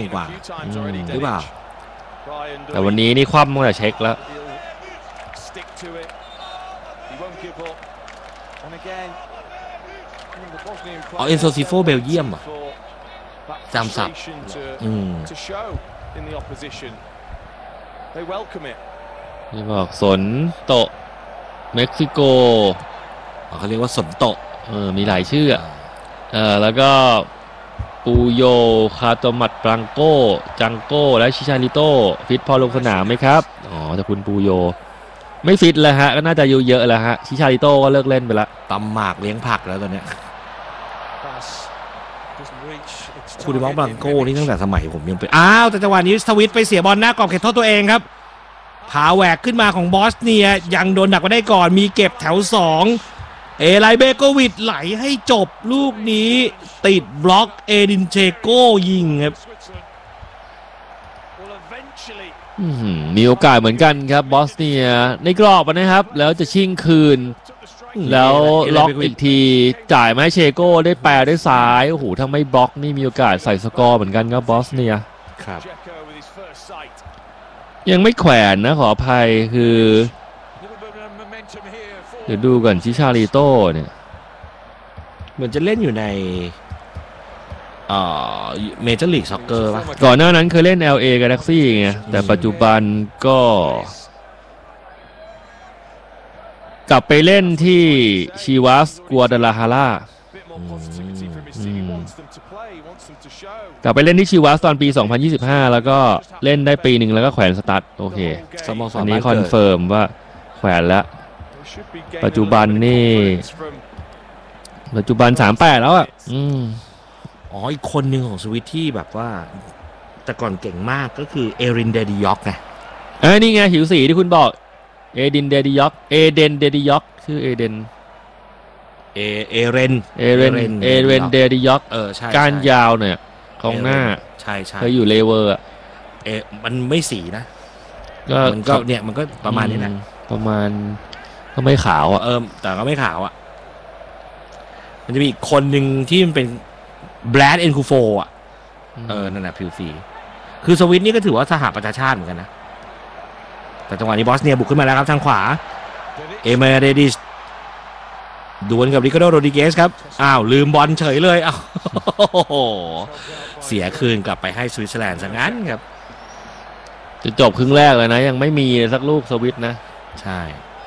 กว่าหรือเปล่าแต่วันนี้นี่คว่ำตั้งแต่เช็คแล้วเอนโซซิโฟเบลเยียมอ่ะจำศัพท์นี่บอกสนโตะเม็กซิโกเขาเรียกว่าสนโตะมีหลายชื่อแล้วก็ปูโยคาโตมัดปรังโกจังโกและชิชาริโตฟิตพอลงสนามไหมครับแต่คุณปูโยไม่ฟิตแล้วฮะก็น่าจะอายุเยอะแล้วฮะชิชาริโตก็เลิกเล่นไปแล้วตำหมากเลี้ยงผักแล้วตอนเนี้ยคูดิมองบรังโก้นี่ตั้งแต่สมัยผมยังเป็นแต่จังหวะนี้สวิตไปเสียบอลหน้ากรอบเขตโทษตัวเองครับผาแหวกขึ้นมาของบอสเนียยังโดนดักมาได้ก่อนมีเก็บแถว2เอไลเบโกวิดไหลให้จบลูกนี้ติดบล็อกเอดินเชโกยิงครับมีโอกาสเหมือนกันครับบอสเนียในกรอบนะครับแล้วจะชิงคืนแล้วล็อกอีกทีจ่ายมาให้เชโก้ได้แปรได้ซ้ายโอ้โหถ้าไม่บล็อกนี่มีโอกาสใส่สกอร์เหมือนกันครับบอสเนียครับยังไม่แขวนนะขออภัยคือเดี๋ยวดูก่อนชิชาริโต้เนี่ยเหมือนจะเล่นอยู่ในเมเจอร์ลีกซ็อกเกอร์ป่ะก่อนหน้านั้นเคยเล่น LA Galaxy ไงแต่ปัจจุบันก็กลับไปเล่นที่ชีวัสกัวดาลาฮาร่ากลับไปเล่นที่ชีวัสตอนปี 2025 แล้วก็เล่นได้ปีหนึ่งแล้วก็แขวนสตาร์ทโอเคอันนี้คอนเฟิร์มว่าแขวนแล้วปัจจุบัน38แล้วอีกคนหนึ่งของสวิตที่แบบว่าแต่ก่อนเก่งมากก็คือเอรินเดดิยอกไงนี่ไงหิวสีที่คุณบอกเอเดนเดดิยอกชื่อเอเดนเรนเดดิยอกใช่การยาวเนี่ยกองหน้าใช่เคยอยู่เลเวอร์มันไม่สีนะมันก็เนี่ยมันก็ประมาณนี้แหละประมาณก็ไม่ขาวแต่ก็ไม่ขาวมันจะมีอีกคนหนึ่งที่มันเป็นแบรดเอ็นคูโฟนั่นแหละผิวสีคือสวิตนี่ก็ถือว่าสหประชาชาติเหมือนกันนะแต่จังหวะนี้บอสเนียบุกขึ้นมาแล้วครับทางขวาเอเมเรดิสดวลกับริคาร์โดโรดิเกสครับลืมบอลเฉยเลยเสียคืนกลับไปให้สวิตเซอร์แลนด์ซะงั้นครับจะจบครึ่งแรกเลยนะยังไม่มีสักลูกสวิตนะใช่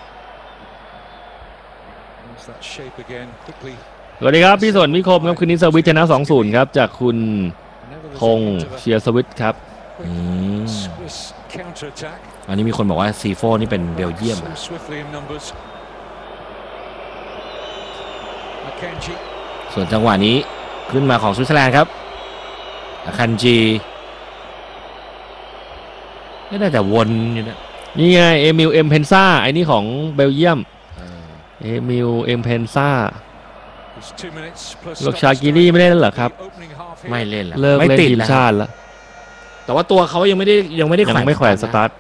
สวัสดีครับพี่สนมิคมครับคืนนี้สวิตชนะ 2-0 ครับจากคุณคงเชียร์สวิตครับอันนี้มีคนบอกว่าซีโฟนี่เป็นเบลเยียมส่วนจังหวะนี้ขึ้นมาของสวิตเซอร์แลนด์ครับอาคันจีไม่ได้แต่วนอยู่นะนี่ไงเอมิลเอ็มเพนซ่าไอ้นี่ของเบลเยียมเอมิลเอ็มเพนซ่าลูกชากิรี่ไม่ได้แล้วเหรอครับไม่เล่นแล้วเลิกเล่นทีมชาติแล้วแต่ว่าตัวเขายังไม่แขวนสตาร์ท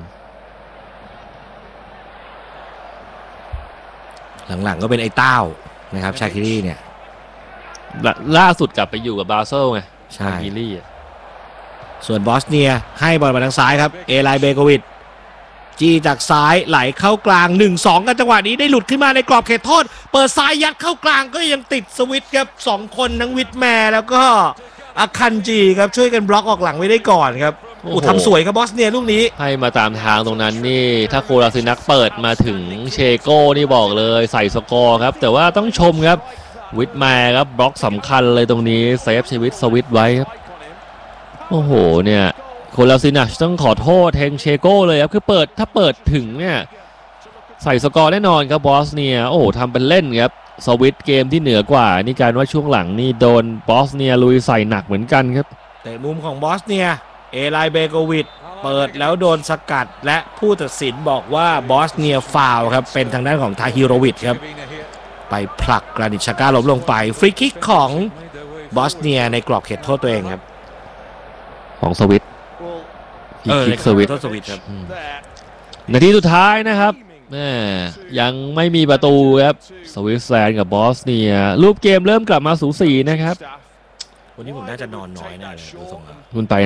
หลังๆก็เป็นไอ้เต้านะครับชาคิรี่เนี่ยล่าสุดกลับไปอยู่กับบาเซลไงชาคิรี่ส่วนบอสเนียให้บอลมาทางซ้ายครับเอไลเบโกวิดจี้จากซ้ายไหลเข้ากลาง 1-2 กันจังหวะนี้ได้หลุดขึ้นมาในกรอบเขตโทษเปิดซ้ายยัดเข้ากลางก็ยังติดสวิตครับ2คนทั้งวิทแมร์แล้วก็อาคันจีครับช่วยกันบล็อกออกหลังไว้ได้ก่อนครับทำสวยครับบอสเนียลูกนี้ให้มาตามทางตรงนั้นนี่ถ้าโคลาซินักเปิดมาถึงเชโก้นี่บอกเลยใส่สกอร์ครับแต่ว่าต้องชมครับวิทแมร์ครับบล็อกสำคัญเลยตรงนี้เซฟชีวิตสวิตไว้ครับโอ้โหเนี่ยโคลาซินัชต้องขอโทษแทงเชโก้เลยครับคือถ้าเปิดถึงเนี่ยใส่สกอร์แน่นอนครับบอสเนียโอ้โหทำเป็นเล่นครับสวิตเกมที่เหนือกว่านี่การว่าช่วงหลังนี่โดนบอสเนียลุยใส่หนักเหมือนกันครับแต่มุมของบอสเนียเอไลเบโกวิดเปิดแล้วโดนสกัดและผู้ตัดสินบอกว่าบอสเนียฟาวครับเป็นทางด้านของทาฮิโรวิชครับไปผลักกรานิชาก้าล้มลงไปฟรีคิกของบอสเนียในกรอบเขตโทษตัวเองครับของสวิตสวิตครับนาทีสุดท้ายนะครับยังไม่มีประตูครับสวิตเซอร์แลนด์กับบอสเนียรูปเกมเริ่มกลับมาสูสีนะครับวันนี้ผมน่าจะนอนน้อยแน่เลยดูทรงคุณไป